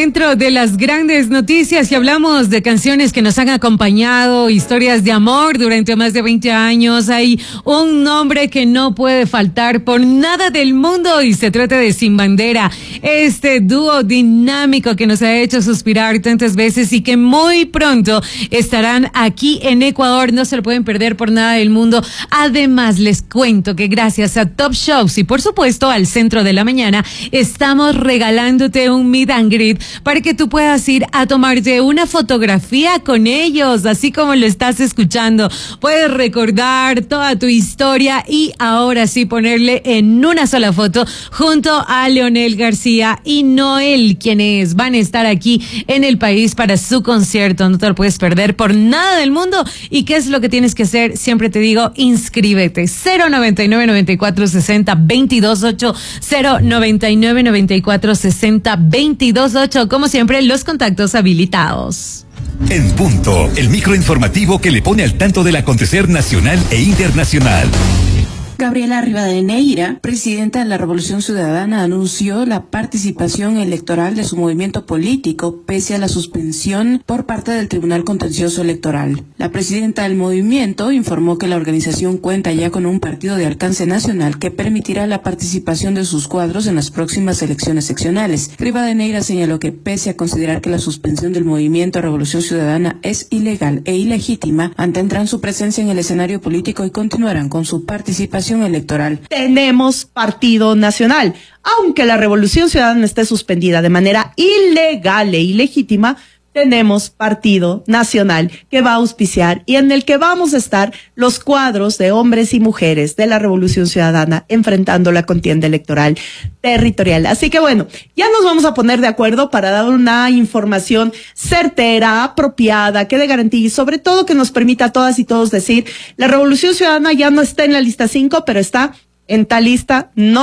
centro de las grandes noticias y hablamos de canciones que nos han acompañado, historias de amor durante más de 20 años. Hay un nombre que no puede faltar por nada del mundo y se trata de Sin Bandera, este dúo dinámico que nos ha hecho suspirar tantas veces y que muy pronto estarán aquí en Ecuador. No se lo pueden perder por nada del mundo. Además, les cuento que gracias a Top Shows y por supuesto al Centro de la Mañana, estamos regalándote un meet and greet para que tú puedas ir a tomarte una fotografía con ellos, así como lo estás escuchando. Puedes recordar toda tu historia y ahora sí ponerle en una sola foto junto a Leonel García y Noel, quienes van a estar aquí en el país para su concierto. No te lo puedes perder por nada del mundo. ¿Y qué es lo que tienes que hacer? Siempre te digo, inscríbete. 099-9460-228, 099-9460-228. Como siempre, los contactos habilitados. En punto, el microinformativo que le pone al tanto del acontecer nacional e internacional. Gabriela Rivadeneira, presidenta de la Revolución Ciudadana, anunció la participación electoral de su movimiento político pese a la suspensión por parte del Tribunal Contencioso Electoral. La presidenta del movimiento informó que la organización cuenta ya con un partido de alcance nacional que permitirá la participación de sus cuadros en las próximas elecciones seccionales. Rivadeneira señaló que pese a considerar que la suspensión del movimiento Revolución Ciudadana es ilegal e ilegítima, mantendrán su presencia en el escenario político y continuarán con su participación electoral. Tenemos partido nacional. Aunque la Revolución Ciudadana esté suspendida de manera ilegal e ilegítima, tenemos partido nacional que va a auspiciar y en el que vamos a estar los cuadros de hombres y mujeres de la Revolución Ciudadana enfrentando la contienda electoral territorial. Así que bueno, ya nos vamos a poner de acuerdo para dar una información certera, apropiada, que dé garantía y sobre todo que nos permita a todas y todos decir, la Revolución Ciudadana ya no está en la lista 5, pero está en tal lista, no